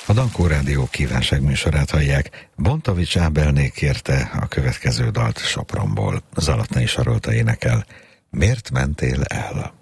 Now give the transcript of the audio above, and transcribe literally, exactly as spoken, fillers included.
A Dankó Rádió kívánságműsorát hallják. Bontovics Ábelné kérte a következő dalt Sopronból. Zalatnai Sarolta énekel. Miért mentél el?